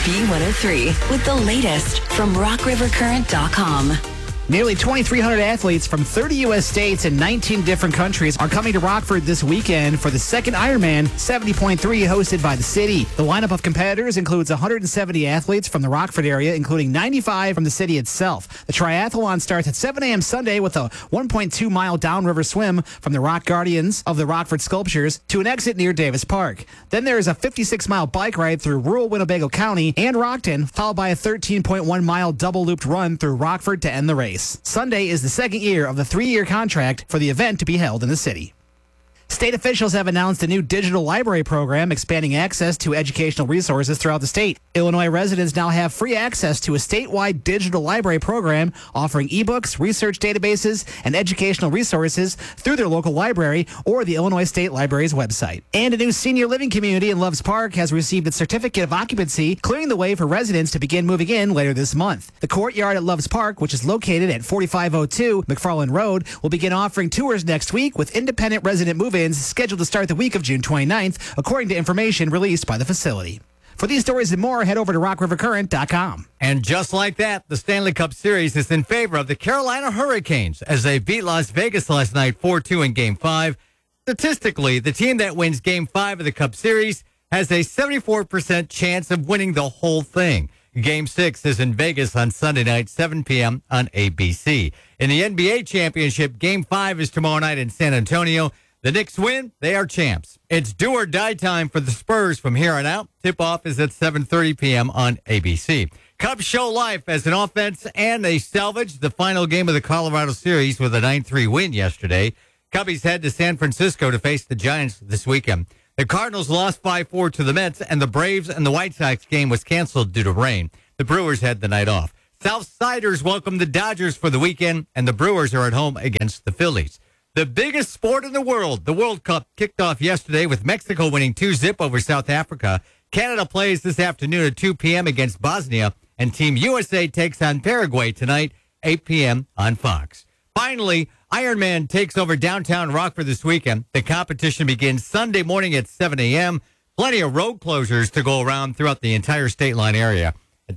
B103 with the latest from rockrivercurrent.com. Nearly 2,300 athletes from 30 U.S. states and 19 different countries are coming to Rockford this weekend for the second Ironman 70.3 hosted by the city. The lineup of competitors includes 170 athletes from the Rockford area, including 95 from the city itself. The triathlon starts at 7 a.m. Sunday with a 1.2-mile downriver swim from the Rock Guardians of the Rockford Sculptures to an exit near Davis Park. Then there is a 56-mile bike ride through rural Winnebago County and Rockton, followed by a 13.1-mile double-looped run through Rockford to end the race. Sunday is the second year of the 3-year contract for the event to be held in the city. State officials have announced a new digital library program expanding access to educational resources throughout the state. Illinois residents now have free access to a statewide digital library program offering ebooks, research databases, and educational resources through their local library or the Illinois State Library's website. And a new senior living community in Loves Park has received its certificate of occupancy, clearing the way for residents to begin moving in later this month. The courtyard at Loves Park, which is located at 4502 McFarland Road, will begin offering tours next week with independent resident move-ins scheduled to start the week of June 29th, according to information released by the facility. For these stories and more, head over to rockrivercurrent.com. And just like that, the Stanley Cup Series is in favor of the Carolina Hurricanes as they beat Las Vegas last night 4-2 in Game 5. Statistically, the team that wins Game 5 of the Cup Series has a 74% chance of winning the whole thing. Game 6 is in Vegas on Sunday night, 7 p.m. on ABC. In the NBA championship, Game 5 is tomorrow night in San Antonio. The Knicks win, they are champs. It's do or die time for the Spurs from here on out. Tip-off is at 7:30 p.m. on ABC. Cubs show life as an offense, and they salvaged the final game of the Colorado series with a 9-3 win yesterday. Cubbies head to San Francisco to face the Giants this weekend. The Cardinals lost 5-4 to the Mets, and the Braves and the White Sox game was canceled due to rain. The Brewers had the night off. Southsiders welcome the Dodgers for the weekend, and the Brewers are at home against the Phillies. The biggest sport in the World Cup, kicked off yesterday with Mexico winning 2-0 over South Africa. Canada plays this afternoon at 2 p.m. against Bosnia, and Team USA takes on Paraguay tonight, 8 p.m. on Fox. Finally, Ironman takes over downtown Rockford this weekend. The competition begins Sunday morning at 7 a.m. Plenty of road closures to go around throughout the entire state line area.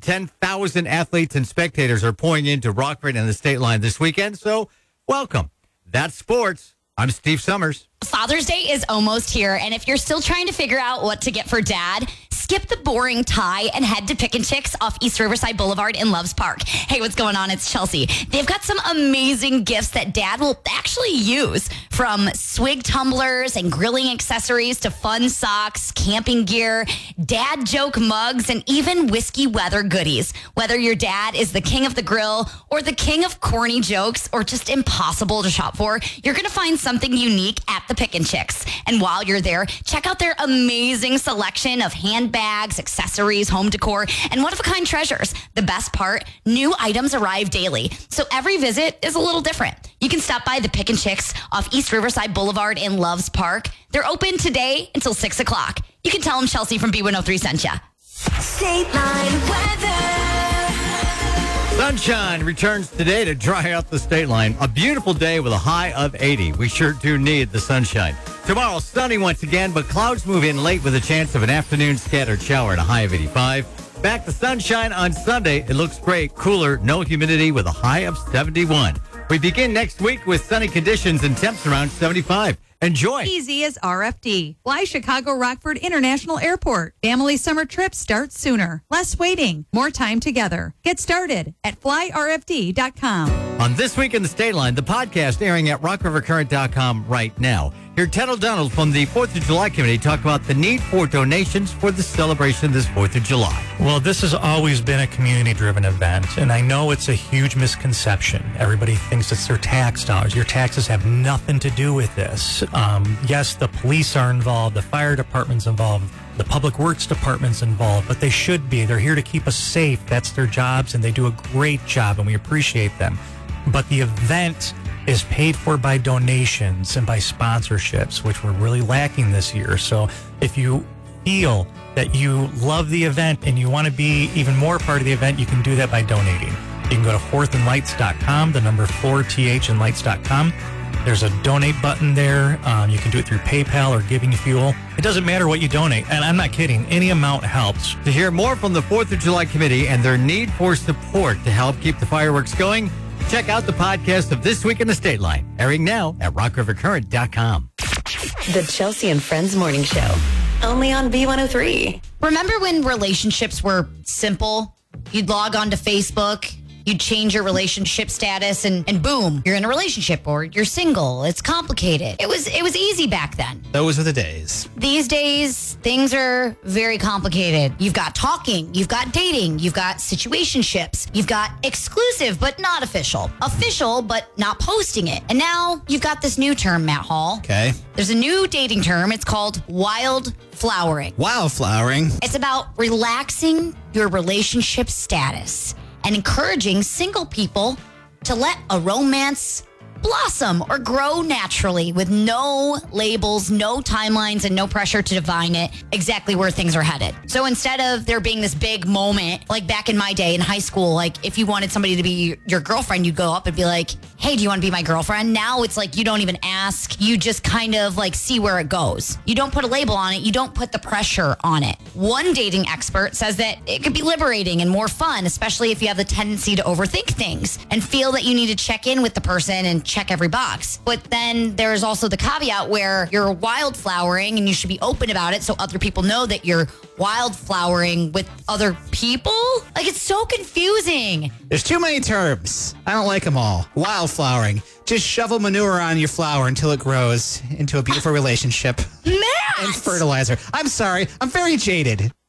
10,000 athletes and spectators are pouring into Rockford and the state line this weekend, so welcome. That's sports. I'm Steve Summers. Father's Day is almost here, and if you're still trying to figure out what to get for Dad, skip the boring tie and head to Pick and Chicks off East Riverside Boulevard in Loves Park. Hey, what's going on? It's Chelsea. They've got some amazing gifts that Dad will actually use, from swig tumblers and grilling accessories to fun socks, camping gear, dad joke mugs, and even whiskey weather goodies. Whether your dad is the king of the grill or the king of corny jokes or just impossible to shop for, you're going to find something unique at the Pick and Chicks. And while you're there, check out their amazing selection of handbags, accessories, home decor, and one-of-a-kind treasures. The best part, new items arrive daily, so every visit is a little different. You can stop by the Pick and Chicks off East Riverside Boulevard in Loves Park. They're open today until 6 o'clock. You can tell them Chelsea from B103 sent you. State Line weather. Sunshine returns today to dry out the state line. A beautiful day with a high of 80. We sure do need the sunshine. Tomorrow, sunny once again, but clouds move in late with a chance of an afternoon scattered shower and a high of 85. Back to sunshine on Sunday. It looks great. Cooler, no humidity with a high of 71. We begin next week with sunny conditions and temps around 75. Enjoy. Easy as RFD. Fly Chicago Rockford International Airport. Family summer trips start sooner. Less waiting. More time together. Get started at flyrfd.com. On This Week in the State Line, the podcast airing at rockrivercurrent.com right now. Hear Ted O'Donnell from the 4th of July Committee talk about the need for donations for the celebration this 4th of July. Well, this has always been a community-driven event, and I know it's a huge misconception. Everybody thinks it's their tax dollars. Your taxes have nothing to do with this. Yes, the police are involved, the fire department's involved, the public works department's involved, but they should be. They're here to keep us safe. That's their jobs, and they do a great job, and we appreciate them. But the event is paid for by donations and by sponsorships, which we're really lacking this year. So if you feel that you love the event and you want to be even more part of the event, you can do that by donating. You can go to fourthandlights.com, the number 4th and lights.com. There's a donate button there. You can do it through PayPal or Giving Fuel. It doesn't matter what you donate, and I'm not kidding. Any amount helps. To hear more from the 4th of July committee and their need for support to help keep the fireworks going, check out the podcast of This Week in the State Line, airing now at rockrivercurrent.com. The Chelsea and Friends Morning Show. Only on B103. Remember when relationships were simple? You'd log on to Facebook, you'd change your relationship status, and boom, you're in a relationship or you're single. It's complicated. It was easy back then. Those were the days. These days, things are very complicated. You've got talking, you've got dating, you've got situationships, you've got exclusive but not official, official but not posting it. And now you've got this new term, Matt Hall. Okay. There's a new dating term. It's called wildflowering. Wildflowering. It's about relaxing your relationship status and encouraging single people to let a romance blossom or grow naturally with no labels, no timelines, and no pressure to divine it exactly where things are headed. So instead of there being this big moment, like back in my day in high school, like if you wanted somebody to be your girlfriend, you'd go up and be like, hey, do you want to be my girlfriend? Now it's like you don't even ask. You just kind of like see where it goes. You don't put a label on it. You don't put the pressure on it. One dating expert says that it could be liberating and more fun, especially if you have the tendency to overthink things and feel that you need to check in with the person and check every box. But then there's also the caveat where you're wildflowering and you should be open about it so other people know that you're wildflowering with other people. Like, it's so confusing. There's too many terms. I don't like them all. Wildflowering. Just shovel manure on your flower until it grows into a beautiful relationship. Matt! And fertilizer. I'm sorry. I'm very jaded.